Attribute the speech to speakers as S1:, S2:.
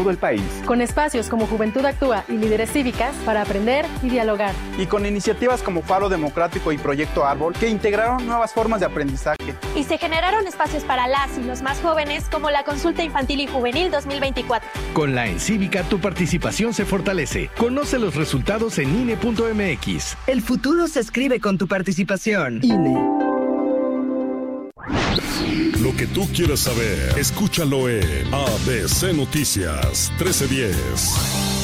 S1: todo el país.
S2: Con espacios como Juventud Actúa y Líderes Cívicas para aprender y dialogar.
S3: Y con iniciativas como Faro Democrático y Proyecto Árbol que integraron nuevas formas de aprendizaje.
S4: Y se generaron espacios para las y los más jóvenes como la Consulta Infantil y Juvenil 2024.
S5: Con la Encívica tu participación se fortalece. Conoce los resultados en INE.mx.
S6: El futuro se escribe con tu participación. INE.
S7: Lo que tú quieras saber, escúchalo en ABC Noticias 1310.